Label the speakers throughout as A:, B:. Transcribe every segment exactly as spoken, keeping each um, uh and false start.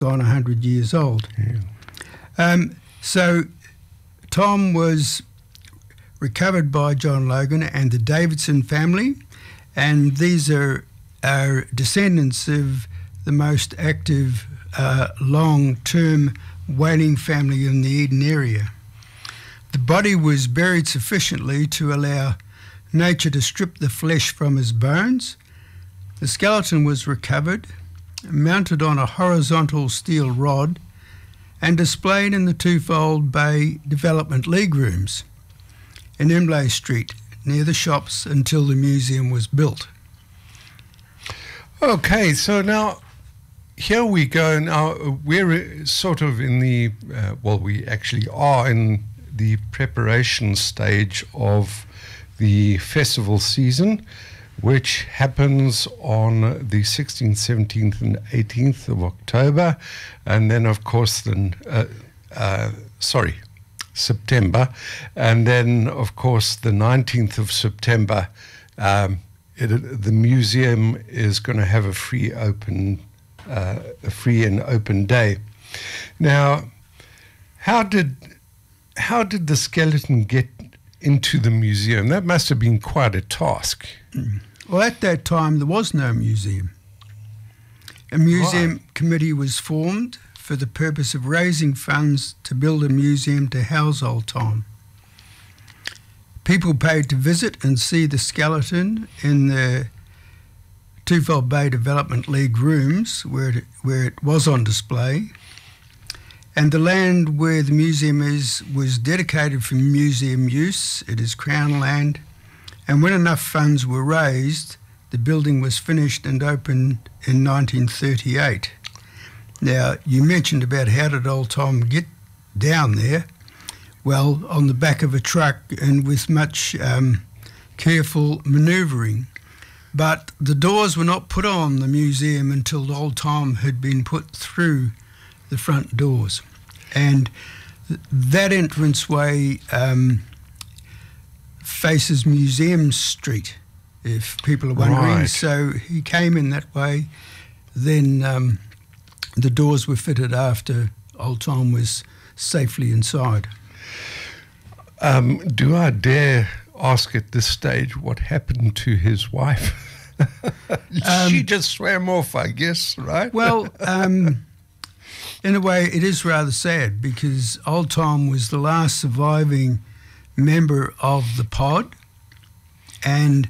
A: gone one hundred years old.
B: Yeah.
A: Um, so Tom was recovered by John Logan and the Davidson family, and these are, are descendants of the most active uh, long-term whaling family in the Eden area. The body was buried sufficiently to allow nature to strip the flesh from his bones. The skeleton was recovered, mounted on a horizontal steel rod, and displayed in the Twofold Bay Development League rooms in Imlay Street, near the shops, until the museum was built.
B: Okay, so now here we go. Now we're sort of in the, uh, well, we actually are in the preparation stage of the festival season, which happens on the sixteenth, seventeenth and eighteenth of October, and then of course then uh, uh, sorry September, and then of course the nineteenth of September um, it, the museum is going to have a free open uh, a free and open day. Now, how did how did the skeleton get into the museum? That must have been quite a task.
A: Mm. Well, at that time, there was no museum. A museum
B: Right.
A: committee was formed for the purpose of raising funds to build a museum to house Old Tom. People paid to visit and see the skeleton in the Twofold Bay Development League rooms where it, where it was on display. And the land where the museum is was dedicated for museum use. It is Crown land. And when enough funds were raised, the building was finished and opened in nineteen thirty-eight. Now, you mentioned about how did Old Tom get down there? Well, on the back of a truck and with much um, careful manoeuvring. But the doors were not put on the museum until Old Tom had been put through the front doors. And th- that entranceway um, faces Museum Street, if people are wondering.
B: Right.
A: So he came in that way. Then um, the doors were fitted after Old Tom was safely inside.
B: Um, do I dare ask at this stage what happened to his wife? She
A: Um,
B: just swam off, I guess, right?
A: Well, um, in a way, it is rather sad because Old Tom was the last surviving member of the pod, and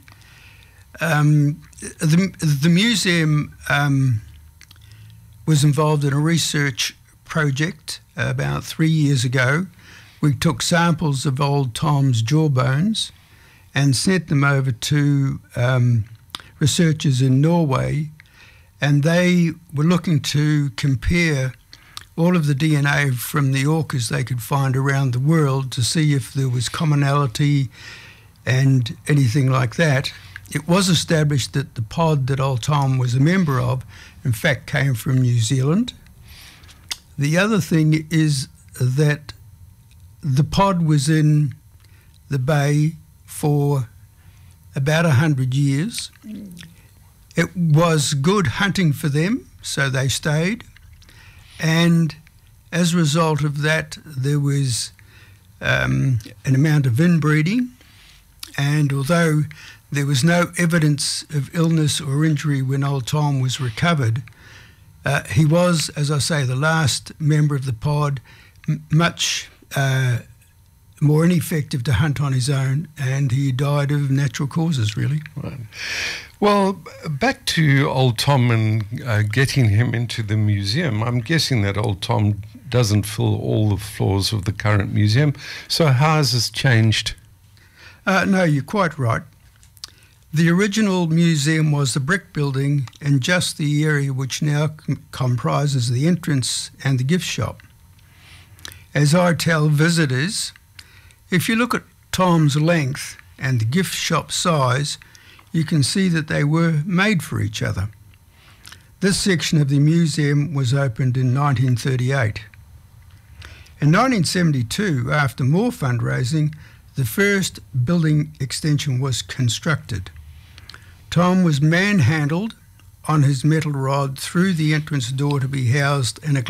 A: um, the, the museum um, was involved in a research project about three years ago. We took samples of Old Tom's jawbones and sent them over to um, researchers in Norway, and they were looking to compare all of the D N A from the orcas they could find around the world to see if there was commonality and anything like that. It was established that the pod that Old Tom was a member of, in fact, came from New Zealand. The other thing is that the pod was in the bay for about one hundred years. It was good hunting for them, so they stayed. And as a result of that, there was um, an amount of inbreeding. And although there was no evidence of illness or injury when Old Tom was recovered, uh, he was, as I say, the last member of the pod, m- much uh, more ineffective to hunt on his own, and he died of natural causes, really.
B: Right. Well, back to Old Tom and uh, getting him into the museum. I'm guessing that Old Tom doesn't fill all the floors of the current museum. So how has this changed?
A: Uh, no, you're quite right. The original museum was the brick building and just the area which now com- comprises the entrance and the gift shop. As I tell visitors, if you look at Tom's length and the gift shop size, you can see that they were made for each other. This section of the museum was opened in nineteen thirty-eight. In nineteen seventy-two, after more fundraising, the first building extension was constructed. Tom was manhandled on his metal rod through the entrance door to be housed in a